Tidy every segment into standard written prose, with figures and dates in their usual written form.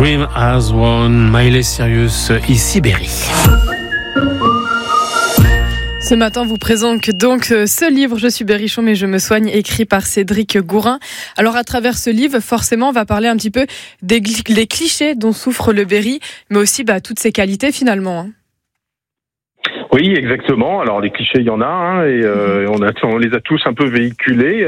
Dream as One, Miley Cyrus, ici Berry. Ce matin, vous présente donc ce livre « Je suis Berrichon mais je me soigne » écrit par Cédric Gourin. Alors à travers ce livre, forcément, on va parler un petit peu des clichés dont souffre le Berry, mais aussi toutes ses qualités finalement. Oui, exactement. Alors, des clichés, il y en a, et on les a tous un peu véhiculés.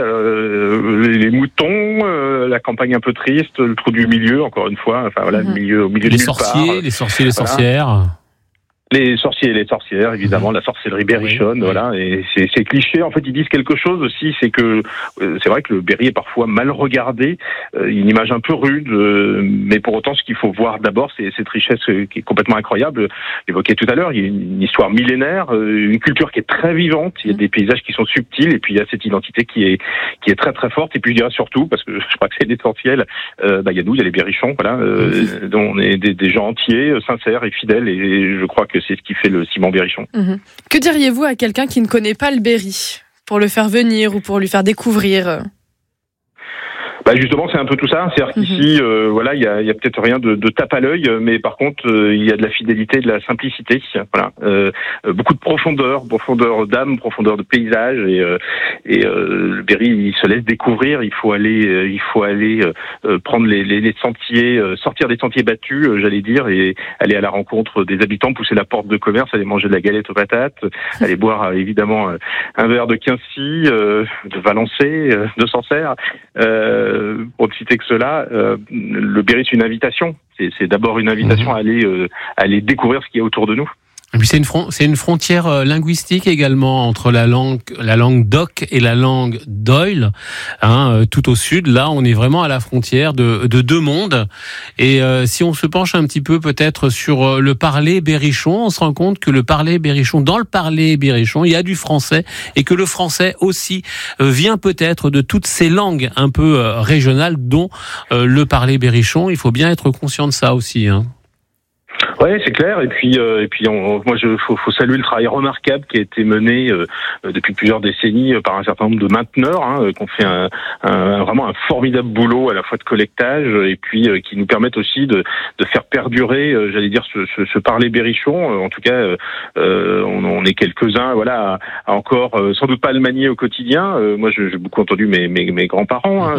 Les moutons, la campagne un peu triste, le trou du milieu, encore une fois. Enfin voilà, au milieu de les sorciers, les sorcières. Les sorciers et les sorcières, évidemment, la sorcellerie berrichonne, voilà. Et ces clichés, en fait, ils disent quelque chose aussi, c'est que c'est vrai que le Berry est parfois mal regardé, une image un peu rude, mais pour autant, ce qu'il faut voir d'abord, c'est cette richesse qui est complètement incroyable. Évoqué tout à l'heure, il y a une histoire millénaire, une culture qui est très vivante, il y a des paysages qui sont subtils, et puis il y a cette identité qui est très très forte. Et puis je dirais surtout, parce que je crois que c'est l'essentiel, il y a nous, il y a les Berrichons, voilà, dont on est des gens entiers, sincères et fidèles, et je crois que c'est ce qui fait le ciment berrichon. Que diriez-vous à quelqu'un qui ne connaît pas le Berry, pour le faire venir ou pour lui faire découvrir ? Justement, c'est un peu tout ça. C'est-à-dire qu'ici, il y a peut-être rien de tape à l'œil, mais par contre, il y a de la fidélité, de la simplicité. Voilà, beaucoup de profondeur d'âme, profondeur de paysage, et le Berry, il se laisse découvrir. Il faut aller prendre les sentiers, sortir des sentiers battus, j'allais dire, et aller à la rencontre des habitants, pousser la porte de commerce, aller manger de la galette aux patates, aller boire évidemment un verre de Quincy, de Valençay, de Sancerre. Pour ne citer que cela, le Berry, c'est une invitation. C'est d'abord une invitation à aller découvrir ce qu'il y a autour de nous. Et puis c'est une frontière linguistique également entre la langue d'Oc et la langue d'Oil, tout au sud. Là, on est vraiment à la frontière de deux mondes. Et si on se penche un petit peu peut-être sur le parler berrichon, on se rend compte que le parler berrichon, dans le parler berrichon, il y a du français, et que le français aussi vient peut-être de toutes ces langues un peu régionales, dont le parler berrichon. Il faut bien être conscient de ça aussi. Ouais, c'est clair. Et puis, faut saluer le travail remarquable qui a été mené depuis plusieurs décennies par un certain nombre de mainteneurs, qui ont fait vraiment un formidable boulot à la fois de collectage et puis qui nous permettent aussi de faire perdurer, j'allais dire, ce parler berrichon. En tout cas, on est quelques-uns, voilà, à encore sans doute pas le manier au quotidien. Moi, j'ai beaucoup entendu mes grands-parents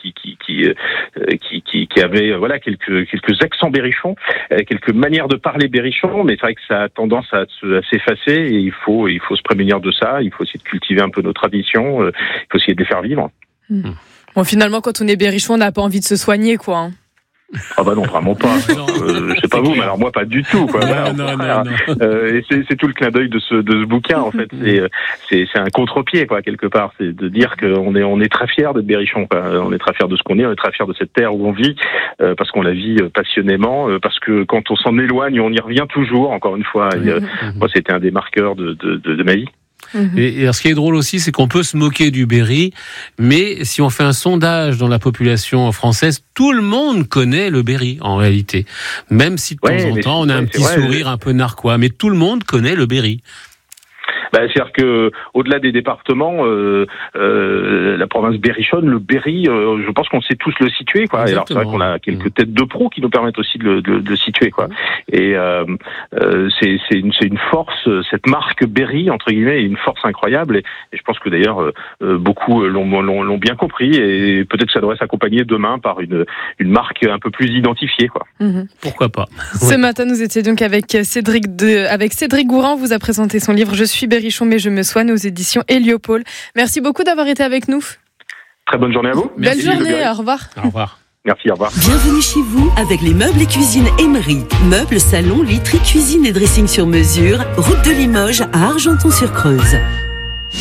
qui avaient quelques accents berrichons, quelques manières de parler berrichon, mais c'est vrai que ça a tendance à s'effacer, et il faut se prémunir de ça. Il faut essayer de cultiver un peu nos traditions, il faut essayer de les faire vivre. Bon, finalement, quand on est berrichon, on n'a pas envie de se soigner, quoi. Ah non, vraiment pas. Je sais pas vous, mais alors moi pas du tout, quoi. Non. Et c'est tout le clin d'œil de ce bouquin, en fait. C'est un contre-pied, quoi, quelque part. C'est de dire qu'on est très fiers d'être berrichon, quoi. On est très fiers de ce qu'on est, on est très fiers de cette terre où on vit, parce qu'on la vit passionnément, parce que quand on s'en éloigne, on y revient toujours, encore une fois. Moi, c'était un des marqueurs de ma vie. Et ce qui est drôle aussi, c'est qu'on peut se moquer du Berry, mais si on fait un sondage dans la population française, tout le monde connaît le Berry, en réalité. Même si de temps en temps, on a un petit sourire un peu narquois, mais tout le monde connaît le Berry. C'est-à-dire que, au-delà des départements, la province berrichonne, le Berry, je pense qu'on sait tous le situer, quoi. Et alors c'est vrai qu'on a quelques têtes de proue qui nous permettent aussi de le situer, quoi. Et c'est une force, cette marque Berry entre guillemets, est une force incroyable. Et je pense que d'ailleurs beaucoup l'ont bien compris. Et peut-être que ça devrait s'accompagner demain par une marque un peu plus identifiée, quoi. Pourquoi pas. Ce matin, nous étions donc avec Cédric Gourin. On vous a présenté son livre « Je suis Berrichon mais je me soigne » aux éditions Héliopole. Merci beaucoup d'avoir été avec nous. Très bonne journée à vous. Belle journée, au revoir. Au revoir. Merci, au revoir. Bienvenue chez vous avec les meubles et cuisine Emery. Meubles, salons, literie, cuisine et dressing sur mesure. Route de Limoges à Argenton-sur-Creuse.